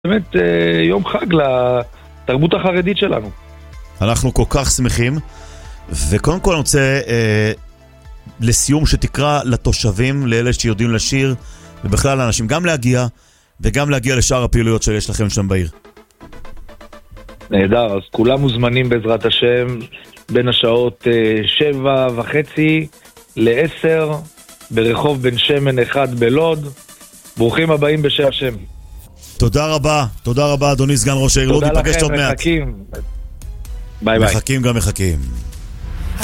באמת יום חג לתרבות החרדית שלנו. אנחנו כל כך שמחים, וקודם כל אני רוצה לסיום שתקרא לתושבים, לאלה שיודעים לשיר, ובכלל לאנשים גם להגיע, וגם להגיע לשאר הפעילויות שיש לכם שם בעיר. נהדר, אז כולם מוזמנים בעזרת השם, בין השעות 7:30 ל-10, ברחוב בן שמן 1 בלוד. ברוכים הבאים בשם השם. תודה רבה אדוני סגן ראש העיר לוד, ניפגש עוד מעט. תודה לכם, מחכים. ביי ביי. מחכים גם מחכים.